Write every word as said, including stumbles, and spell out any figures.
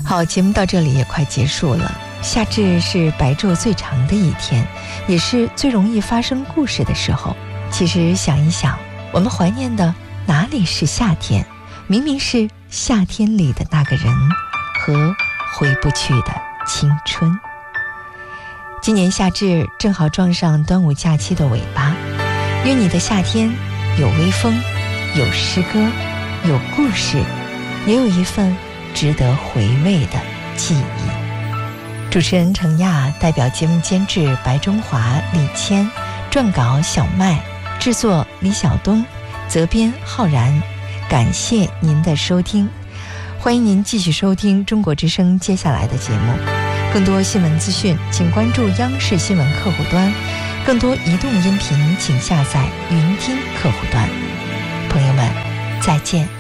好，节目到这里也快结束了。夏至是白昼最长的一天，也是最容易发生故事的时候。其实想一想，我们怀念的哪里是夏天？明明是夏天里的那个人和回不去的青春。今年夏至正好撞上端午假期的尾巴，愿你的夏天有微风，有诗歌，有故事，也有一份值得回味的记忆。主持人程亚，代表节目监制白中华、李谦，撰稿小麦，制作李晓东，责编浩然。感谢您的收听，欢迎您继续收听中国之声接下来的节目。更多新闻资讯请关注央视新闻客户端，更多移动音频请下载云听客户端。朋友们，再见。